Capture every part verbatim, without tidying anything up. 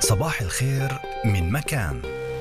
صباح الخير من مكان.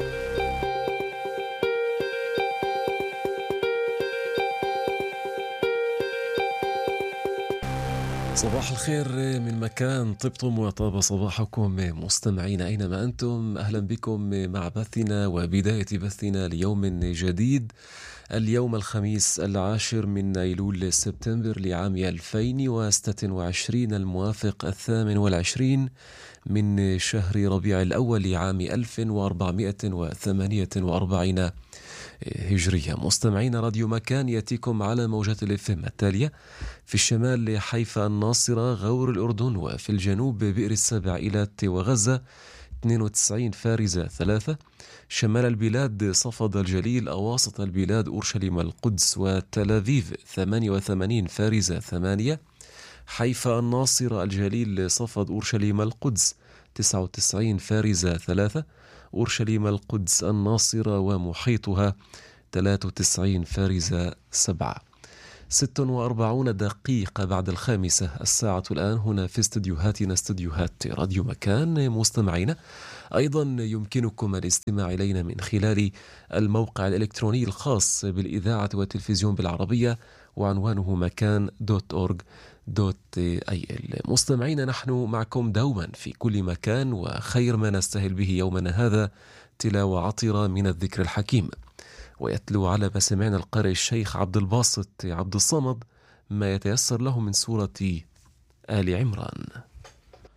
صباح الخير من مكان. طبتم وطاب صباحكم مستمعين أينما أنتم. أهلا بكم مع بثنا وبداية بثنا ليوم جديد، اليوم الخميس العاشر من أيلول سبتمبر لعام ألفين وستة وعشرين، الموافق الثامن والعشرين من شهر ربيع الأول لعام ألف وأربعمائة وثمانية وأربعين هجرية. مستمعين، راديو مكان يأتيكم على موجات الإفم التالية: في الشمال حيفا الناصرة غور الأردن، وفي الجنوب بئر السبع إيلات وغزة اثنين وتسعين فارزة ثلاثة، شمال البلاد صفد الجليل، أواسط البلاد أورشليم القدس وتل أبيب ثمانية وثمانين فارزة ثمانية، حيفا الناصرة الجليل صفد أورشليم القدس تسعة وتسعين فارزة ثلاثة، أورشليم القدس الناصرة ومحيطها ثلاثة وتسعين فارزة سبعة. ست وأربعون دقيقة بعد الخامسة الساعة الآن هنا في استديوهاتنا، استديوهات راديو مكان. مستمعين، أيضا يمكنكم الاستماع إلينا من خلال الموقع الإلكتروني الخاص بالإذاعة والتلفزيون بالعربية، وعنوانه مكان دوت أورج دوت أي إل. مستمعين، نحن معكم دوما في كل مكان، وخير ما نستهل به يومنا هذا تلاوة عطرة من الذكر الحكيم. ويتلو على مسامعنا القارئ الشيخ عبد الباسط عبد الصمد ما يتيسر له من سورة آل عمران.